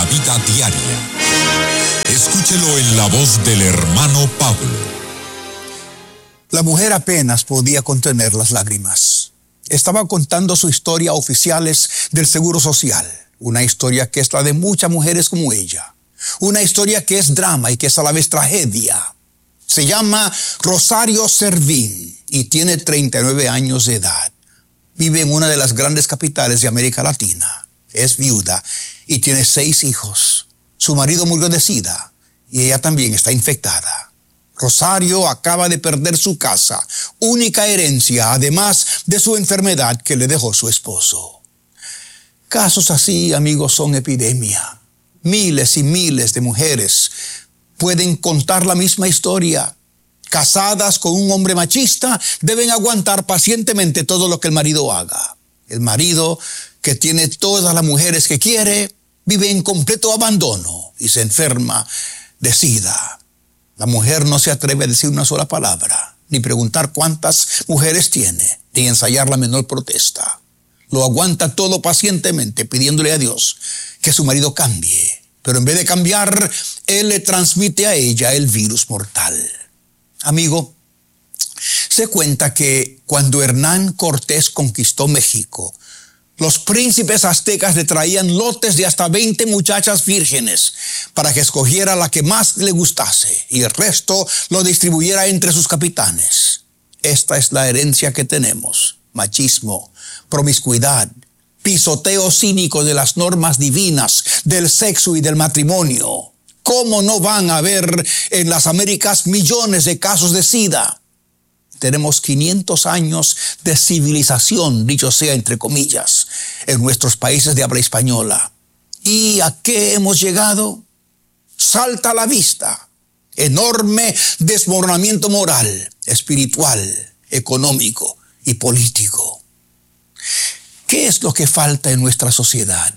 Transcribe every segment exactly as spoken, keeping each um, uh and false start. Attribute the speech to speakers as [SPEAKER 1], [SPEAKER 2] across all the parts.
[SPEAKER 1] vida diaria. Escúchelo en la voz del hermano Pablo.
[SPEAKER 2] La mujer apenas podía contener las lágrimas. Estaba contando su historia a oficiales del Seguro Social. Una historia que es la de muchas mujeres como ella. Una historia que es drama y que es a la vez tragedia. Se llama Rosario Servín y tiene treinta y nueve años de edad. Vive en una de las grandes capitales de América Latina. Es viuda y tiene seis hijos. Su marido murió de SIDA y ella también está infectada. Rosario acaba de perder su casa, única herencia, además de su enfermedad que le dejó su esposo. Casos así, amigos, son epidemia. Miles y miles de mujeres pueden contar la misma historia. Casadas con un hombre machista, deben aguantar pacientemente todo lo que el marido haga. El marido, que tiene todas las mujeres que quiere, vive en completo abandono y se enferma de SIDA. La mujer no se atreve a decir una sola palabra, ni preguntar cuántas mujeres tiene, ni ensayar la menor protesta. Lo aguanta todo pacientemente, pidiéndole a Dios que su marido cambie. Pero en vez de cambiar, él le transmite a ella el virus mortal. Amigo, se cuenta que cuando Hernán Cortés conquistó México, los príncipes aztecas le traían lotes de hasta veinte muchachas vírgenes para que escogiera la que más le gustase y el resto lo distribuyera entre sus capitanes. Esta es la herencia que tenemos: machismo, promiscuidad, pisoteo cínico de las normas divinas del sexo y del matrimonio. ¿Cómo no van a haber en las Américas millones de casos de SIDA? Tenemos quinientos años de civilización, dicho sea entre comillas, en nuestros países de habla española. ¿Y a qué hemos llegado? Salta a la vista. Enorme desmoronamiento moral, espiritual, económico y político. ¿Qué es lo que falta en nuestra sociedad?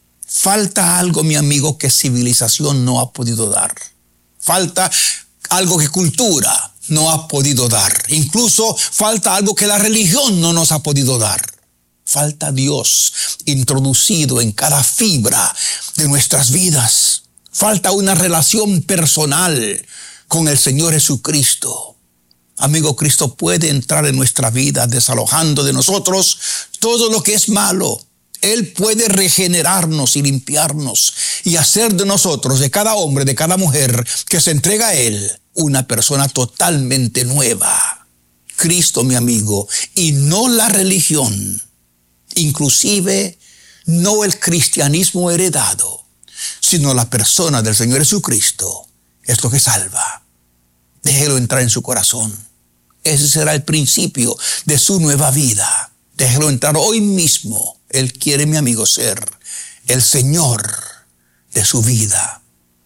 [SPEAKER 2] Falta algo, mi amigo, que civilización no ha podido dar. Falta algo que cultura no ha podido dar. Incluso falta algo que la religión no nos ha podido dar. Falta Dios introducido en cada fibra de nuestras vidas. Falta una relación personal con el Señor Jesucristo. Amigo, Cristo puede entrar en nuestra vida desalojando de nosotros todo lo que es malo. Él puede regenerarnos y limpiarnos y hacer de nosotros, de cada hombre, de cada mujer que se entrega a Él, una persona totalmente nueva. Cristo, mi amigo, y no la religión, inclusive no el cristianismo heredado, sino la persona del Señor Jesucristo, es lo que salva. Déjelo entrar en su corazón. Ese será el principio de su nueva vida. Déjelo entrar hoy mismo. Él quiere, mi amigo, ser el Señor de su vida.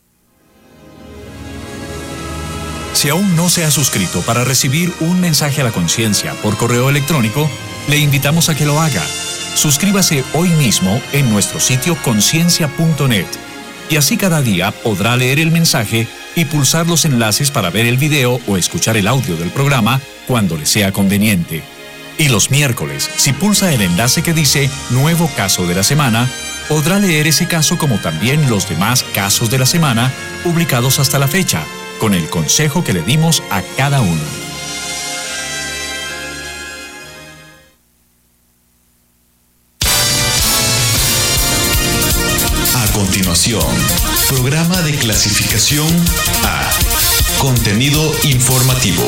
[SPEAKER 3] Si aún no se ha suscrito para recibir un mensaje a la conciencia por correo electrónico, le invitamos a que lo haga. Suscríbase hoy mismo en nuestro sitio conciencia punto net y así cada día podrá leer el mensaje y pulsar los enlaces para ver el video o escuchar el audio del programa cuando le sea conveniente. Y los miércoles, si pulsa el enlace que dice Nuevo Caso de la Semana, podrá leer ese caso como también los demás casos de la semana publicados hasta la fecha, con el consejo que le dimos a cada uno.
[SPEAKER 4] A continuación, programa de clasificación A. Contenido informativo.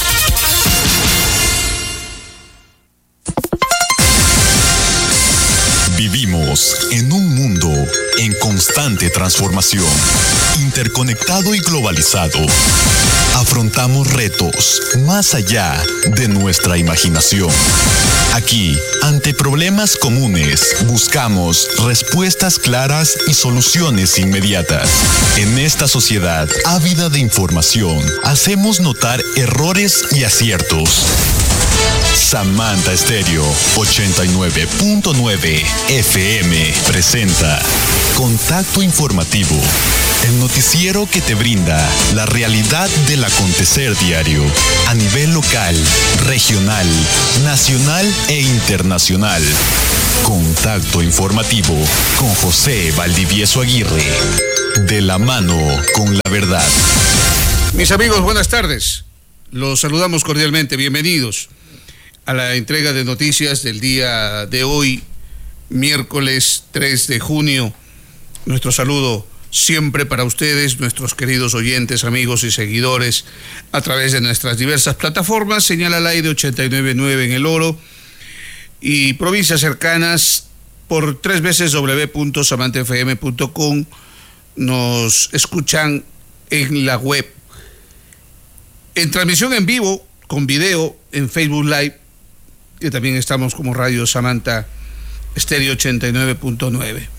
[SPEAKER 4] Vivimos en un mundo en constante transformación, interconectado y globalizado. Afrontamos retos más allá de nuestra imaginación. Aquí, ante problemas comunes, buscamos respuestas claras y soluciones inmediatas. En esta sociedad ávida de información, hacemos notar errores y aciertos. Samantha Estéreo ochenta y nueve punto nueve F M presenta Contacto Informativo. El noticiero que te brinda la realidad del acontecer diario a nivel local, regional, nacional e internacional. Contacto informativo con José Valdivieso Aguirre. De la mano con la verdad.
[SPEAKER 5] Mis amigos, buenas tardes. Los saludamos cordialmente. Bienvenidos a la entrega de noticias del día de hoy, miércoles tres de junio. Nuestro saludo siempre para ustedes, nuestros queridos oyentes, amigos y seguidores, a través de nuestras diversas plataformas, señal al aire ochenta y nueve punto nueve en El Oro y provincias cercanas por tres veces doble u doble u doble u punto samante f m punto com. Nos escuchan en la web, en transmisión en vivo, con video, en Facebook Live, que también estamos como Radio Samantha Estéreo ochenta y nueve punto nueve.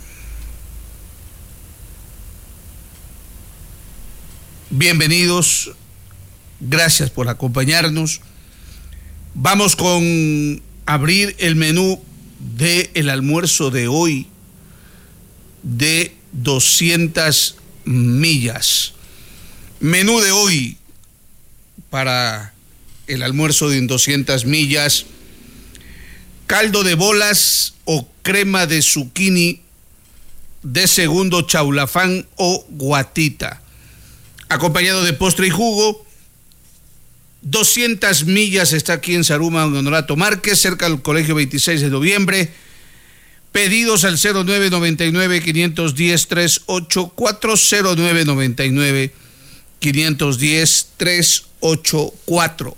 [SPEAKER 5] Bienvenidos, gracias por acompañarnos. Vamos con abrir el menú del almuerzo de hoy de doscientas millas. Menú de hoy para el almuerzo de doscientas millas: caldo de bolas o crema de zucchini de segundo chaulafán o guatita, acompañado de postre y jugo. doscientas millas está aquí en Saruma, en Honorato Márquez, cerca del Colegio veintiséis de noviembre. Pedidos al cero nueve noventa y nueve, quinientos diez, trescientos ochenta y cuatro, cero nueve noventa y nueve, quinientos diez, trescientos ochenta y cuatro.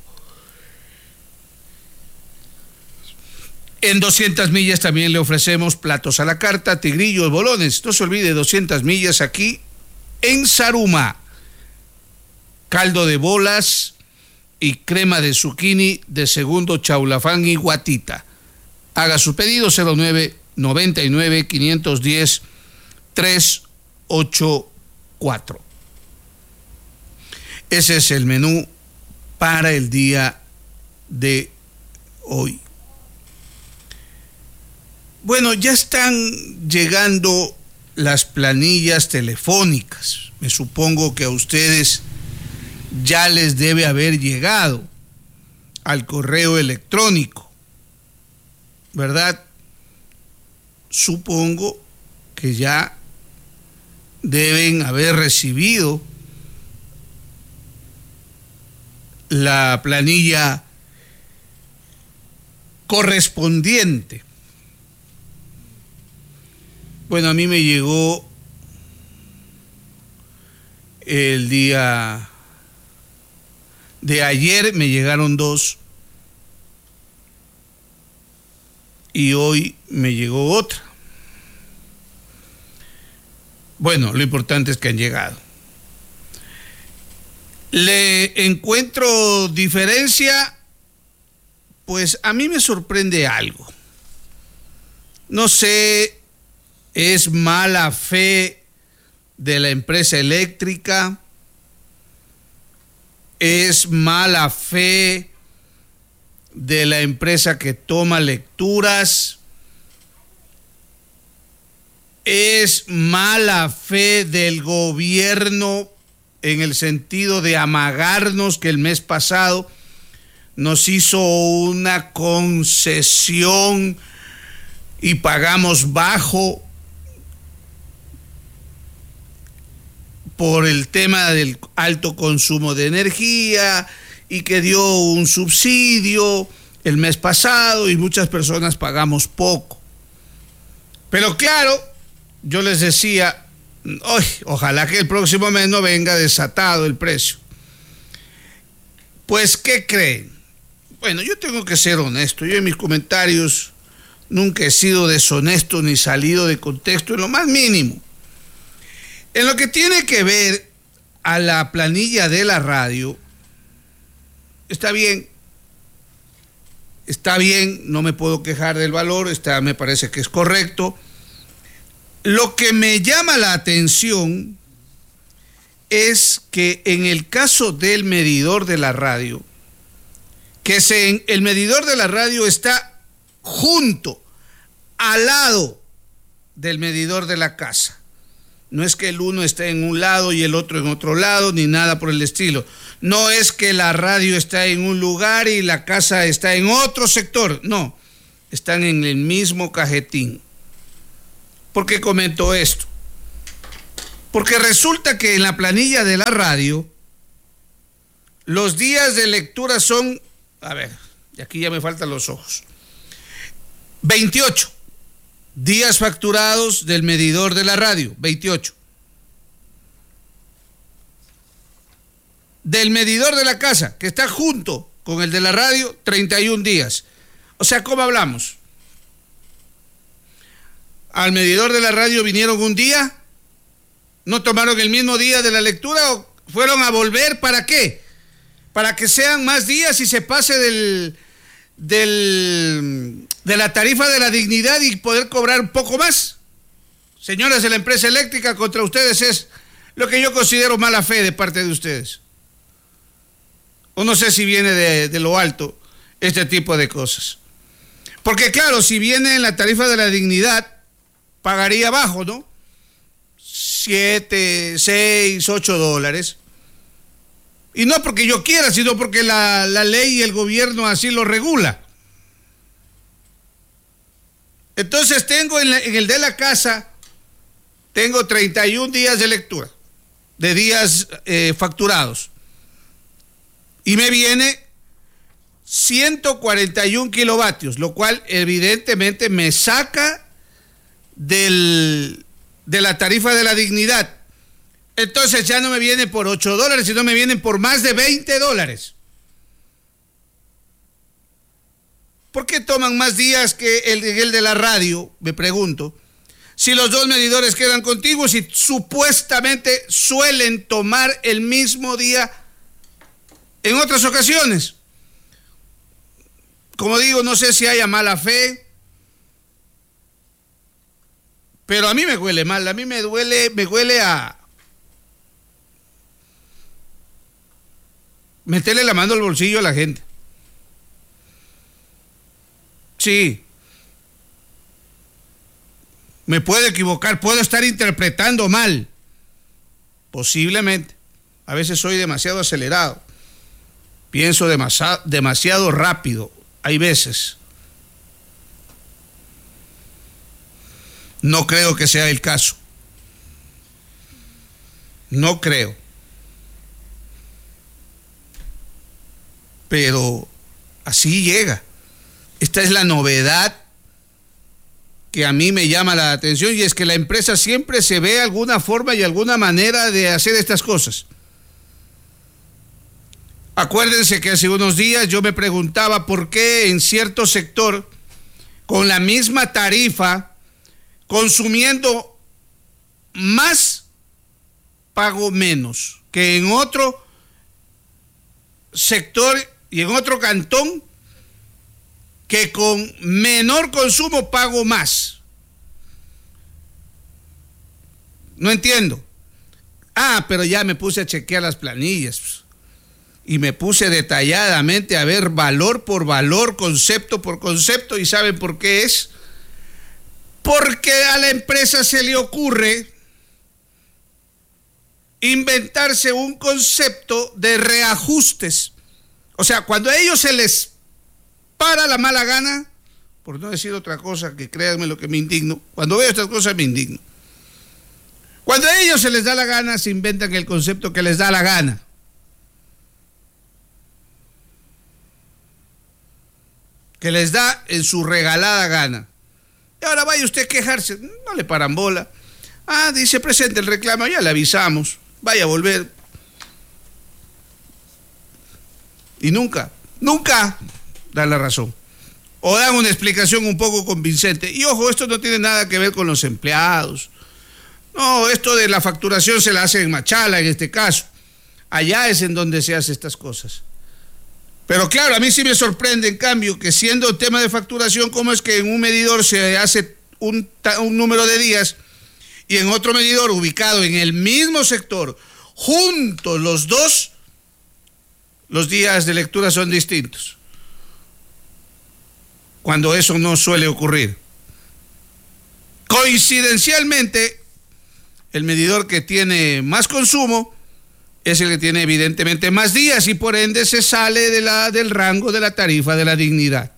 [SPEAKER 5] En doscientas millas también le ofrecemos platos a la carta, tigrillos, bolones. No se olvide, doscientas millas aquí en Saruma. Caldo de bolas y crema de zucchini de segundo chaulafán y guatita. Haga su pedido cero nueve noventa y nueve, quinientos diez, trescientos ochenta y cuatro. Ese es el menú para el día de hoy. Bueno, ya están llegando las planillas telefónicas. Me supongo que a ustedes ya les debe haber llegado al correo electrónico, ¿verdad? Supongo que ya deben haber recibido la planilla correspondiente. Bueno, a mí me llegó el día de ayer, me llegaron dos y hoy me llegó otra. Bueno, lo importante es que han llegado. ¿Le encuentro diferencia? Pues a mí me sorprende algo. No sé, ¿es mala fe de la empresa eléctrica? ¿Es mala fe de la empresa que toma lecturas? ¿Es mala fe del gobierno en el sentido de amagarnos que el mes pasado nos hizo una concesión y pagamos bajo por el tema del alto consumo de energía y que dio un subsidio el mes pasado y muchas personas pagamos poco? Pero claro, yo les decía, Oy, ojalá que el próximo mes no venga desatado el precio. Pues, ¿qué creen? Bueno, yo tengo que ser honesto. Yo en mis comentarios nunca he sido deshonesto ni salido de contexto en lo más mínimo. En lo que tiene que ver a la planilla de la radio, está bien. Está bien, no me puedo quejar del valor, está, me parece que es correcto. Lo que me llama la atención es que en el caso del medidor de la radio, que se, el medidor de la radio está junto, al lado del medidor de la casa. No es que el uno esté en un lado y el otro en otro lado, ni nada por el estilo. No es que la radio está en un lugar y la casa está en otro sector. No, están en el mismo cajetín. ¿Por qué comento esto? Porque resulta que en la planilla de la radio, los días de lectura son, a ver, y aquí ya me faltan los ojos, veintiocho. Días facturados del medidor de la radio, veintiocho. Del medidor de la casa, que está junto con el de la radio, treinta y un días. O sea, ¿cómo hablamos? Al medidor de la radio vinieron un día, no tomaron el mismo día de la lectura o fueron a volver, ¿para qué? Para que sean más días y se pase del... Del, de la tarifa de la dignidad y poder cobrar un poco más. Señoras de la empresa eléctrica, contra ustedes es lo que yo considero mala fe de parte de ustedes. O no sé si viene de, de lo alto este tipo de cosas. Porque claro, si viene en la tarifa de la dignidad, pagaría bajo, ¿no? Siete, seis, ocho dólares. Y no porque yo quiera, sino porque la, la ley y el gobierno así lo regula. Entonces tengo en, la, en el de la casa, tengo treinta y un días de lectura, de días eh, facturados. Y me viene ciento cuarenta y un kilovatios, lo cual evidentemente me saca del, de la tarifa de la dignidad. Entonces ya no me viene por ocho dólares, sino me vienen por más de veinte dólares. ¿Por qué toman más días que el, el de la radio? Me pregunto. Si los dos medidores quedan contiguos y supuestamente suelen tomar el mismo día en otras ocasiones. Como digo, no sé si haya mala fe, pero a mí me huele mal, a mí me duele, me huele a meterle la mano al bolsillo a la gente. Sí. Me puedo equivocar, puedo estar interpretando mal. Posiblemente. A veces soy demasiado acelerado. Pienso demasiado, demasiado rápido. Hay veces. No creo que sea el caso. No creo. Pero así llega. Esta es la novedad que a mí me llama la atención, y es que la empresa siempre se ve alguna forma y alguna manera de hacer estas cosas. Acuérdense que hace unos días yo me preguntaba por qué en cierto sector, con la misma tarifa, consumiendo más, pago menos, que en otro sector y en otro cantón, que con menor consumo pago más. No entiendo. Ah, pero ya me puse a chequear las planillas y me puse detalladamente a ver valor por valor, concepto por concepto. ¿Y saben por qué es? Porque a la empresa se le ocurre inventarse un concepto de reajustes. O sea, cuando a ellos se les para la mala gana, por no decir otra cosa, que créanme lo que me indigno, cuando veo estas cosas me indigno. Cuando a ellos se les da la gana, se inventan el concepto que les da la gana. Que les da en su regalada gana. Y ahora vaya usted a quejarse, no le paran bola. Ah, dice, presente el reclamo, ya le avisamos, vaya a volver. Y nunca, nunca dan la razón. O dan una explicación un poco convincente. Y ojo, esto no tiene nada que ver con los empleados. No, esto de la facturación se la hace en Machala, en este caso. Allá es en donde se hacen estas cosas. Pero claro, a mí sí me sorprende, en cambio, que siendo tema de facturación, cómo es que en un medidor se hace un, un número de días y en otro medidor ubicado en el mismo sector, juntos los dos, los días de lectura son distintos. Cuando eso no suele ocurrir. Coincidencialmente, el medidor que tiene más consumo es el que tiene evidentemente más días y por ende se sale de la, del rango de la tarifa de la dignidad.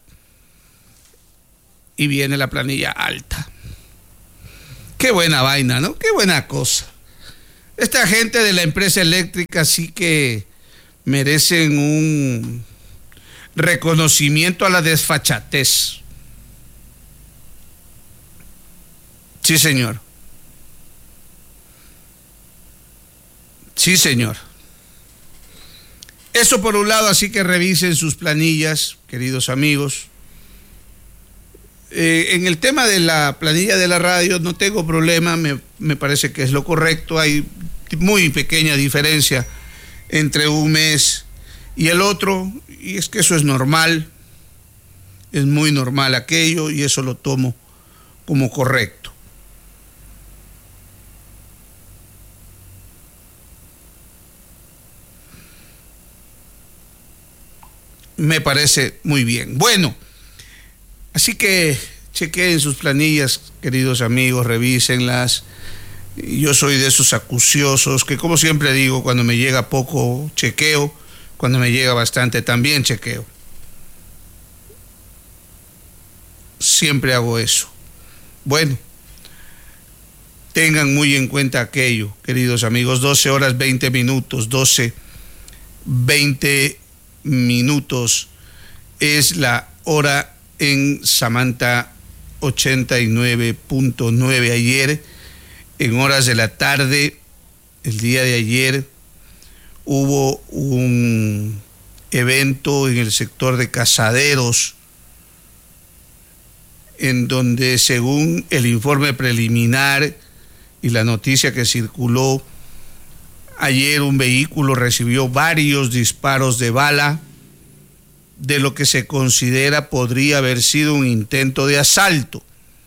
[SPEAKER 5] Y viene la planilla alta. Qué buena vaina, ¿no? Qué buena cosa. Esta gente de la empresa eléctrica sí que merecen un reconocimiento a la desfachatez. Sí, señor. Sí, señor. Eso por un lado, así que revisen sus planillas, queridos amigos. Eh, en el tema de la planilla de la radio no tengo problema, me, me parece que es lo correcto. Hay muy pequeña diferencia entre un mes y el otro, y es que eso es normal, es muy normal aquello, y eso lo tomo como correcto. Me parece muy bien. Bueno, así que chequeen sus planillas, queridos amigos, revísenlas. Yo soy de esos acuciosos que, como siempre digo, cuando me llega poco chequeo, cuando me llega bastante también chequeo. Siempre hago eso. Bueno, tengan muy en cuenta aquello, queridos amigos. doce horas veinte minutos, doce, veinte minutos es la hora en Samantha ochenta y nueve punto nueve. Ayer, en horas de la tarde, el día de ayer, hubo un evento en el sector de Casaderos, en donde, según el informe preliminar y la noticia que circuló ayer, un vehículo recibió varios disparos de bala de lo que se considera podría haber sido un intento de asalto.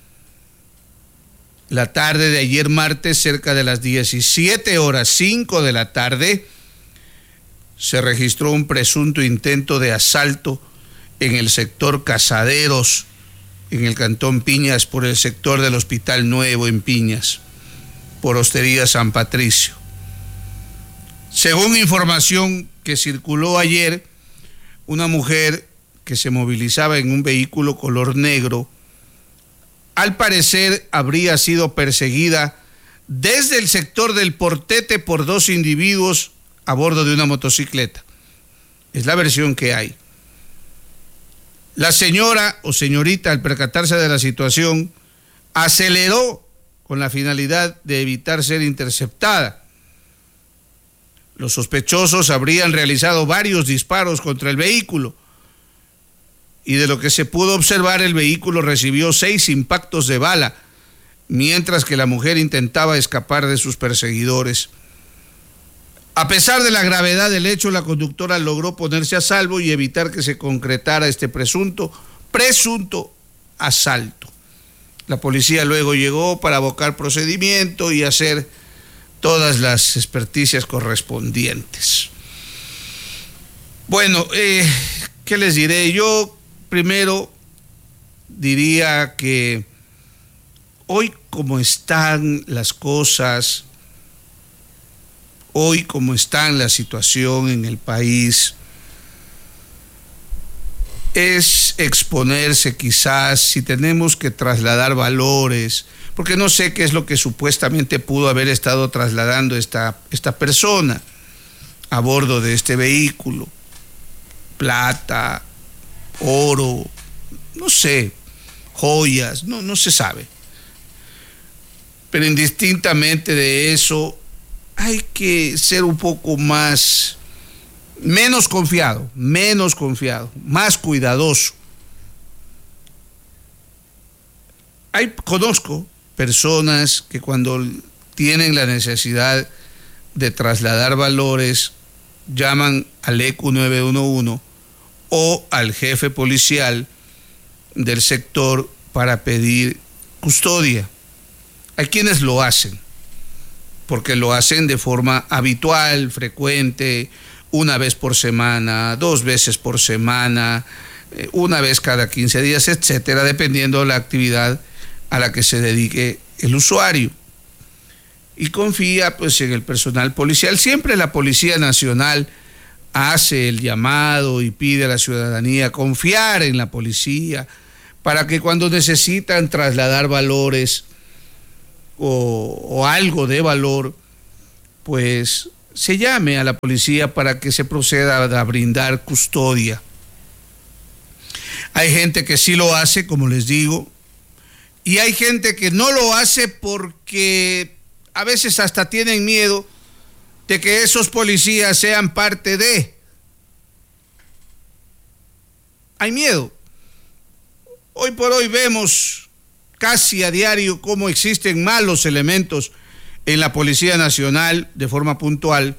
[SPEAKER 5] La tarde de ayer martes, cerca de las diecisiete horas cinco de la tarde, se registró un presunto intento de asalto en el sector Casaderos, en el cantón Piñas, por el sector del Hospital Nuevo en Piñas, por Hostería San Patricio. Según información que circuló ayer, una mujer que se movilizaba en un vehículo color negro, al parecer habría sido perseguida desde el sector del Portete por dos individuos a bordo de una motocicleta. Es la versión que hay. La señora o señorita, al percatarse de la situación, aceleró con la finalidad de evitar ser interceptada. Los sospechosos habrían realizado varios disparos contra el vehículo y, de lo que se pudo observar, el vehículo recibió seis impactos de bala, mientras que la mujer intentaba escapar de sus perseguidores. A pesar de la gravedad del hecho, la conductora logró ponerse a salvo y evitar que se concretara este presunto, presunto asalto. La policía luego llegó para abocar procedimiento y hacer todas las experticias correspondientes. Bueno, eh, ¿qué les diré? Yo primero diría que hoy, como están las cosas, hoy como está la situación en el país, es exponerse quizás, si tenemos que trasladar valores, porque no sé qué es lo que supuestamente pudo haber estado trasladando esta, esta persona a bordo de este vehículo. Plata, oro, no sé, joyas, no, no se sabe. Pero indistintamente de eso, hay que ser un poco más, menos confiado, menos confiado, más cuidadoso. Hay, conozco personas que cuando tienen la necesidad de trasladar valores, llaman al E Q nueve uno uno o al jefe policial del sector para pedir custodia. Hay quienes lo hacen, porque lo hacen de forma habitual, frecuente, una vez por semana, dos veces por semana, una vez cada quince días, etcétera, dependiendo de la actividad a la que se dedique el usuario. y confía pues en el personal policial. Siempre la Policía Nacional hace el llamado y pide a la ciudadanía confiar en la policía para que cuando necesitan trasladar valores o, o algo de valor, pues se llame a la policía para que se proceda a brindar custodia. Hay gente que sí lo hace, como les digo, y hay gente que no lo hace porque a veces hasta tienen miedo de que esos policías sean parte de. Hay miedo. Hoy por hoy vemos casi a diario cómo existen malos elementos en la Policía Nacional de forma puntual,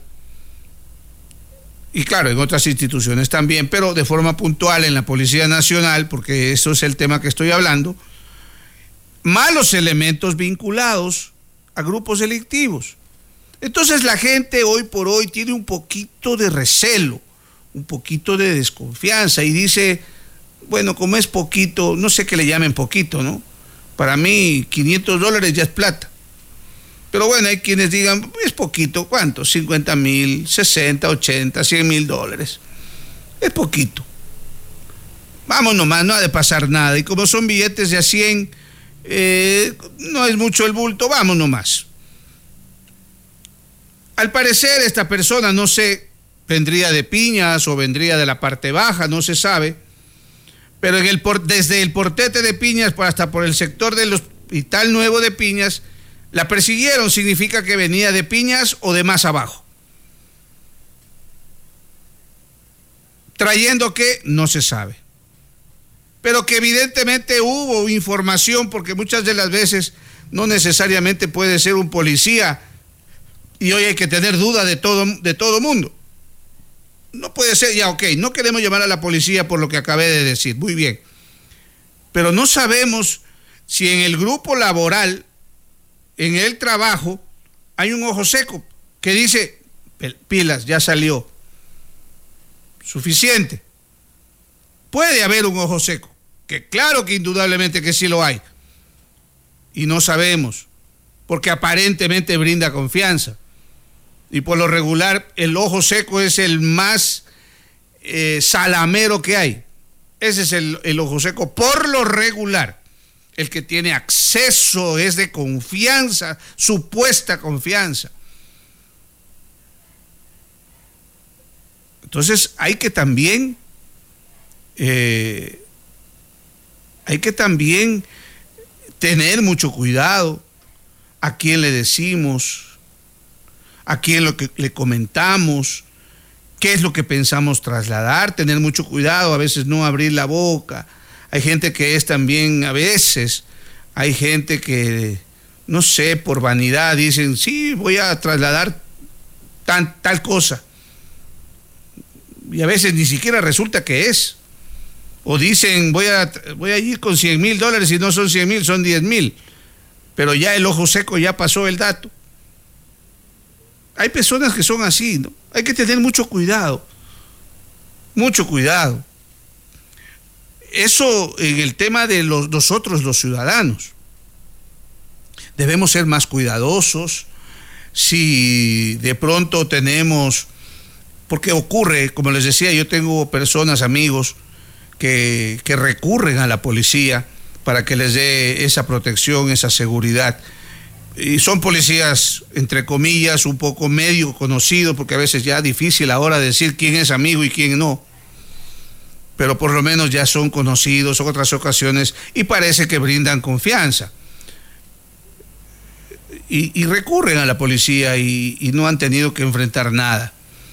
[SPEAKER 5] y claro, en otras instituciones también, pero de forma puntual en la Policía Nacional, porque eso es el tema que estoy hablando, malos elementos vinculados a grupos delictivos. Entonces la gente hoy por hoy tiene un poquito de recelo, un poquito de desconfianza y dice, bueno, como es poquito, no sé qué le llamen poquito, ¿no? Para mí quinientos dólares ya es plata. Pero bueno, hay quienes digan, es poquito, ¿cuánto? cincuenta mil, sesenta, ochenta, cien mil dólares. Es poquito. Vamos nomás, no ha de pasar nada. Y como son billetes de a cien, eh, no es mucho el bulto, vamos nomás. Al parecer esta persona, no sé, vendría de Piñas o vendría de la parte baja, no se sabe, pero en el, desde el Portete de Piñas hasta por el sector del Hospital Nuevo de Piñas, la persiguieron, significa que venía de Piñas o de más abajo. Trayendo que no se sabe. Pero que evidentemente hubo información, porque muchas de las veces no necesariamente puede ser un policía y hoy hay que tener duda de todo, de todo mundo. No puede ser, ya ok, no queremos llamar a la policía por lo que acabé de decir, muy bien. Pero no sabemos si en el grupo laboral, en el trabajo, hay un ojo seco que dice, pilas, ya salió. Suficiente. Puede haber un ojo seco, que claro que indudablemente que sí lo hay. Y no sabemos, porque aparentemente brinda confianza. Y por lo regular, el ojo seco es el más eh, salamero que hay. Ese es el, el ojo seco por lo regular. El que tiene acceso es de confianza, supuesta confianza. Entonces hay que también, eh, hay que también tener mucho cuidado a quién le decimos, a quién lo que le comentamos, qué es lo que pensamos trasladar, tener mucho cuidado, a veces no abrir la boca. Hay gente que es también, a veces, hay gente que, no sé, por vanidad dicen, sí, voy a trasladar tan, tal cosa. Y a veces ni siquiera resulta que es. O dicen, voy a, voy a ir con cien mil dólares y no son cien mil, son diez mil. Pero ya el ojo seco ya pasó el dato. Hay personas que son así, ¿no? Hay que tener mucho cuidado. Mucho cuidado. Eso en el tema de los, nosotros los ciudadanos. Debemos ser más cuidadosos. Si de pronto tenemos, porque ocurre, como les decía, yo tengo personas, amigos, que, que recurren a la policía para que les dé esa protección, esa seguridad. Y son policías, entre comillas, un poco medio conocidos, porque a veces ya es difícil ahora decir quién es amigo y quién no. Pero por lo menos ya son conocidos en otras ocasiones y parece que brindan confianza. Y, y recurren a la policía y, y no han tenido que enfrentar nada.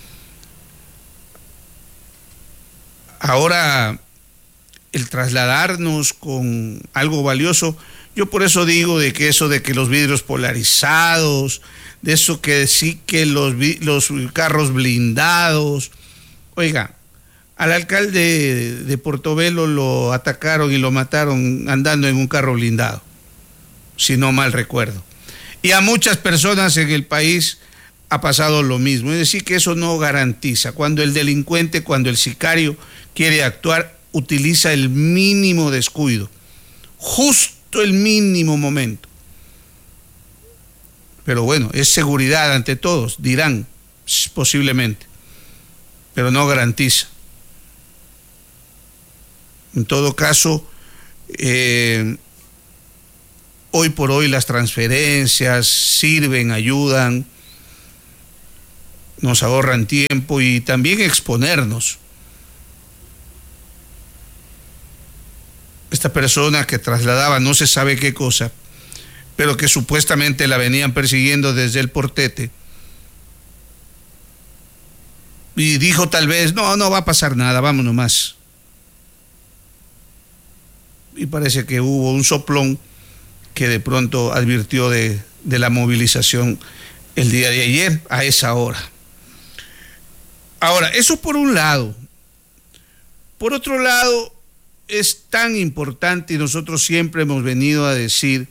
[SPEAKER 5] Ahora, el trasladarnos con algo valioso, yo por eso digo de que eso de que los vidrios polarizados, de eso que sí que los, los carros blindados, oiga, al alcalde de, de Portobelo lo atacaron y lo mataron andando en un carro blindado, si no mal recuerdo. Y a muchas personas en el país ha pasado lo mismo. Es decir, que eso no garantiza. Cuando el delincuente, cuando el sicario quiere actuar, utiliza el mínimo descuido, justo el mínimo momento. Pero bueno, es seguridad ante todos, dirán, posiblemente, pero no garantiza. En todo caso, eh, hoy por hoy las transferencias sirven, ayudan, nos ahorran tiempo y también exponernos. Esta persona que trasladaba no se sabe qué cosa, pero que supuestamente la venían persiguiendo desde el Portete, y dijo tal vez, no, no va a pasar nada, vamos nomás. Y parece que hubo un soplón que de pronto advirtió de, de la movilización el día de ayer a esa hora. Ahora, eso por un lado. Por otro lado, es tan importante, y nosotros siempre hemos venido a decir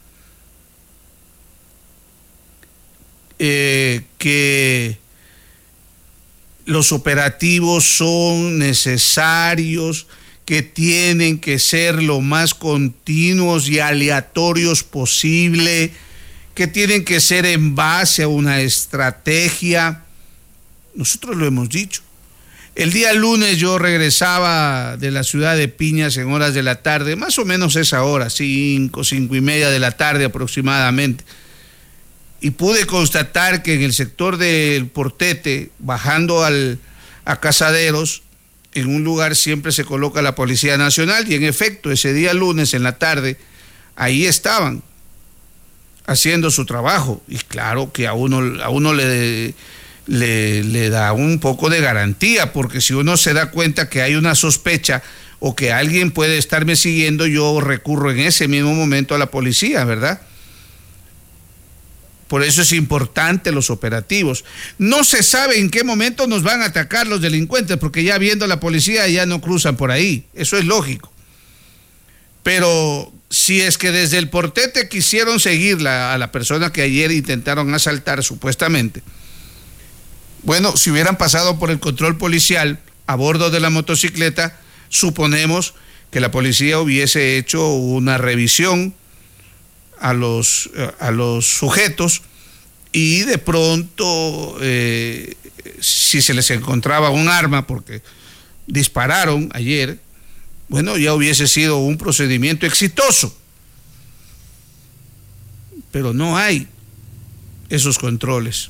[SPEAKER 5] eh, que los operativos son necesarios, que tienen que ser lo más continuos y aleatorios posible, que tienen que ser en base a una estrategia. Nosotros lo hemos dicho. El día lunes yo regresaba de la ciudad de Piñas en horas de la tarde, más o menos esa hora, cinco, cinco y media de la tarde aproximadamente, y pude constatar que en el sector del Portete, bajando al, a Casaderos, en un lugar siempre se coloca la Policía Nacional, y en efecto, ese día lunes en la tarde, ahí estaban haciendo su trabajo, y claro que a uno, a uno le, le, le da un poco de garantía, porque si uno se da cuenta que hay una sospecha o que alguien puede estarme siguiendo, yo recurro en ese mismo momento a la policía, ¿verdad? Por eso es importante los operativos. No se sabe en qué momento nos van a atacar los delincuentes, porque ya viendo la policía ya no cruzan por ahí. Eso es lógico. Pero si es que desde el Portete quisieron seguirla a la persona que ayer intentaron asaltar supuestamente, bueno, si hubieran pasado por el control policial a bordo de la motocicleta, suponemos que la policía hubiese hecho una revisión a los, a los sujetos, y de pronto eh, si se les encontraba un arma porque dispararon ayer, bueno, ya hubiese sido un procedimiento exitoso, pero no hay esos controles.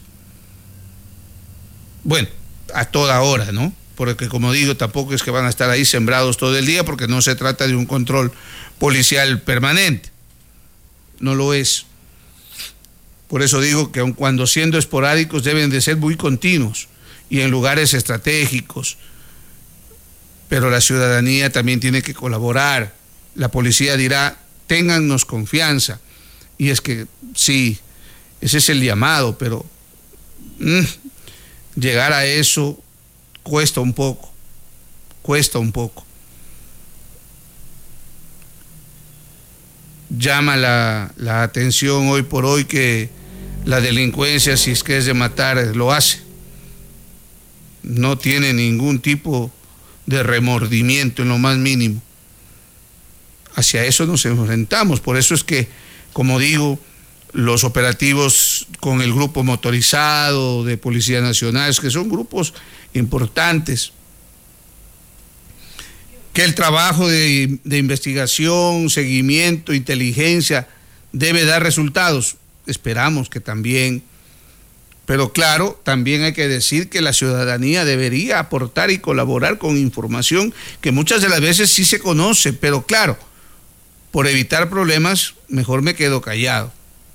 [SPEAKER 5] Bueno, a toda hora, ¿no? Porque como digo, tampoco es que van a estar ahí sembrados todo el día, porque no se trata de un control policial permanente. No lo es. Por eso digo que aun cuando siendo esporádicos deben de ser muy continuos y en lugares estratégicos. Pero la ciudadanía también tiene que colaborar. La policía dirá, téngannos confianza. Y es que sí, ese es el llamado, pero mmm, llegar a eso cuesta un poco, cuesta un poco. Llama la, la atención hoy por hoy que la delincuencia, si es que es de matar, lo hace. No tiene ningún tipo de remordimiento en lo más mínimo. Hacia eso nos enfrentamos. Por eso es que, como digo, los operativos con el grupo motorizado de Policía Nacional, que son grupos importantes, que el trabajo de, de investigación, seguimiento, inteligencia debe dar resultados. Esperamos que también. Pero claro, también hay que decir que la ciudadanía debería aportar y colaborar con información que muchas de las veces sí se conoce, pero claro, por evitar problemas, mejor me quedo callado.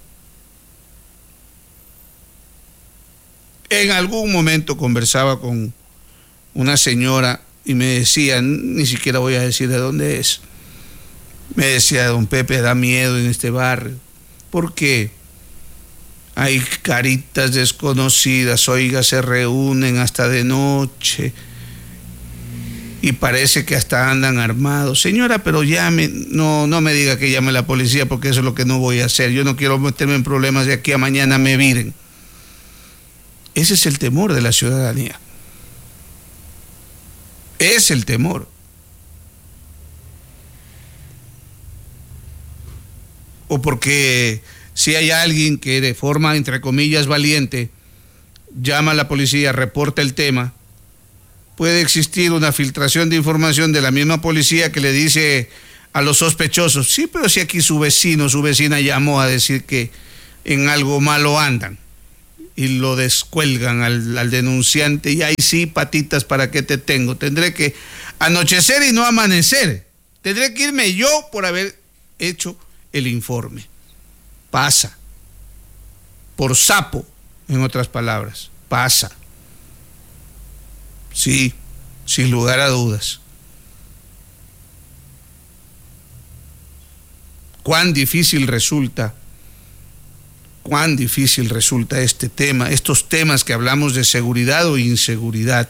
[SPEAKER 5] En algún momento conversaba con una señora y me decía, ni siquiera voy a decir de dónde es, me decía, don Pepe, da miedo en este barrio, porque hay caritas desconocidas, oiga, se reúnen hasta de noche y parece que hasta andan armados. Señora, pero llame, no, no me diga que llame a la policía, porque eso es lo que no voy a hacer. Yo no quiero meterme en problemas de aquí a mañana me viren. Ese es el temor de la ciudadanía. Es el temor. O porque si hay alguien que de forma, entre comillas, valiente, llama a la policía, reporta el tema, puede existir una filtración de información de la misma policía que le dice a los sospechosos, sí, pero si aquí su vecino, su vecina llamó a decir que en algo malo andan, y lo descuelgan al, al denunciante, y ahí sí, patitas, ¿para qué te tengo? Tendré que anochecer y no amanecer, tendré que irme yo por haber hecho el informe. Pasa, por sapo, en otras palabras, pasa, sí, sin lugar a dudas. Cuán difícil resulta, cuán difícil resulta este tema, estos temas que hablamos de seguridad o inseguridad.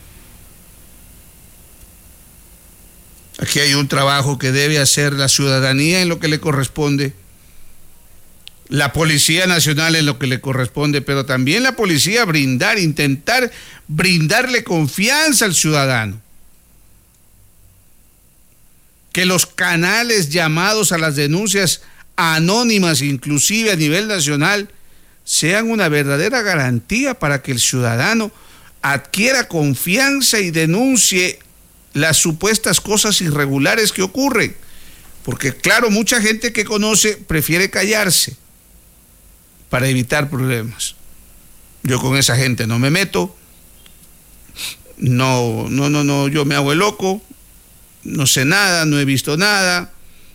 [SPEAKER 5] Aquí hay un trabajo que debe hacer la ciudadanía en lo que le corresponde, la Policía Nacional en lo que le corresponde, pero también la policía brindar, intentar brindarle confianza al ciudadano. Que los canales llamados a las denuncias anónimas, inclusive a nivel nacional, sean una verdadera garantía para que el ciudadano adquiera confianza y denuncie las supuestas cosas irregulares que ocurren. Porque claro, mucha gente que conoce prefiere callarse para evitar problemas. Yo con esa gente no me meto, no, no, no, no, yo me hago el loco, no sé nada, no he visto nada,